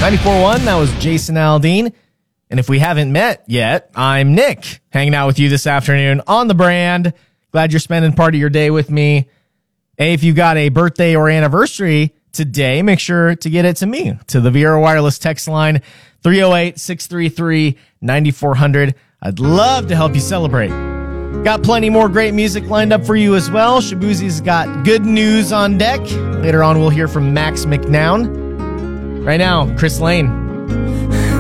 94.1, that was Jason Aldean. And if we haven't met yet, I'm Nick, hanging out with you this afternoon on the brand. Glad you're spending part of your day with me. Hey, if you've got a birthday or anniversary today, make sure to get it to me, to the Viera Wireless text line, 308-633-9400. I'd love to help you celebrate. Got plenty more great music lined up for you as well. Shabuzi's got good news on deck. Later on, we'll hear from Max McNown. Right now, Chris Lane.